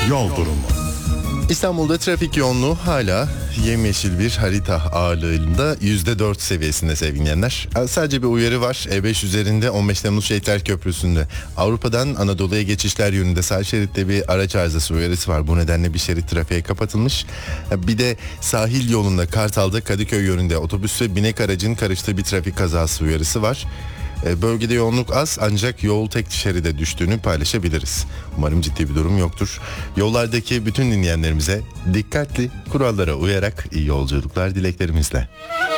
Yol durumu. İstanbul'da trafik yoğunluğu hala yemyeşil bir harita ağırlığında %4 seviyesinde sevgili dinleyenler. Sadece bir uyarı var. E5 üzerinde 15 Temmuz Şehitler Köprüsü'nde Avrupa'dan Anadolu'ya geçişler yönünde sağ şeritte bir araç arızası uyarısı var. Bu nedenle bir şerit trafiğe kapatılmış. Bir de sahil yolunda Kartal'da Kadıköy yönünde otobüs ve binek aracın karıştığı bir trafik kazası uyarısı var. Bölgede yoğunluk az ancak yol tek şeride düştüğünü paylaşabiliriz. Umarım ciddi bir durum yoktur. Yollardaki bütün dinleyenlerimize dikkatli, kurallara uyarak iyi yolculuklar dileklerimizle.